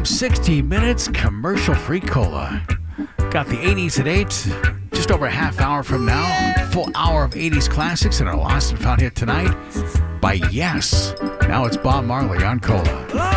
60 minutes commercial-free cola. Got the 80s at 8, just over a half hour from now. Full hour of 80s classics that are lost and found here tonight by Yes. Now it's Bob Marley on Cola.